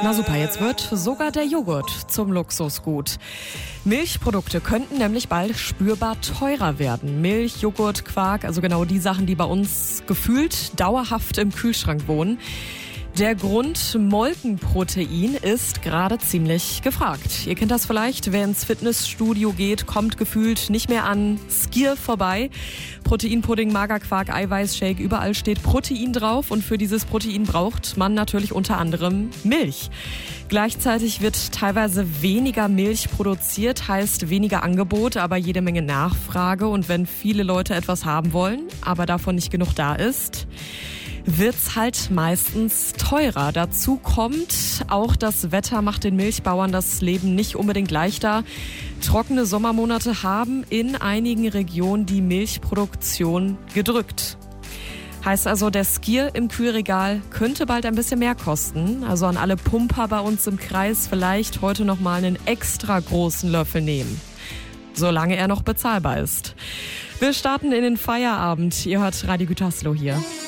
Na super, jetzt wird sogar der Joghurt zum Luxusgut. Milchprodukte könnten nämlich bald spürbar teurer werden. Milch, Joghurt, Quark, also genau die Sachen, die bei uns gefühlt dauerhaft im Kühlschrank wohnen. Der Grund, Molkenprotein ist gerade ziemlich gefragt. Ihr kennt das vielleicht, wer ins Fitnessstudio geht, kommt gefühlt nicht mehr an Skier vorbei. Proteinpudding, Magerquark, Eiweißshake, überall steht Protein drauf und für dieses Protein braucht man natürlich unter anderem Milch. Gleichzeitig wird teilweise weniger Milch produziert, heißt weniger Angebot, aber jede Menge Nachfrage. Und wenn viele Leute etwas haben wollen, aber davon nicht genug da ist, wird's halt meistens teurer. Dazu kommt, auch das Wetter macht den Milchbauern das Leben nicht unbedingt leichter. Trockene Sommermonate haben in einigen Regionen die Milchproduktion gedrückt. Heißt also, der Skier im Kühlregal könnte bald ein bisschen mehr kosten. Also an alle Pumper bei uns im Kreis vielleicht heute noch mal einen extra großen Löffel nehmen. Solange er noch bezahlbar ist. Wir starten in den Feierabend. Ihr hört Radio Gütersloh hier.